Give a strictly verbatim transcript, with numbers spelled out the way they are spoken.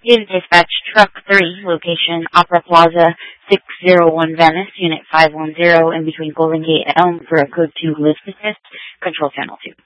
Unit Dispatch Truck three, location Opera Plaza, six oh one Venice, Unit five one zero, in between Golden Gate and Elm for a Code two list assist, Control Channel two.